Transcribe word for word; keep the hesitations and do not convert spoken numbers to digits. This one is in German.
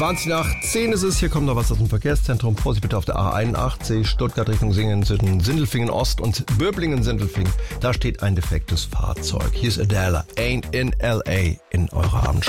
zwanzig nach zehn ist es, hier kommt noch was aus dem Verkehrszentrum. Vorsicht bitte auf der A einundachtzig, Stuttgart Richtung Singen zwischen Sindelfingen Ost und Böblingen-Sindelfingen. Da steht ein defektes Fahrzeug. Hier ist Adele, Ain't in L A in eurer Abendshow.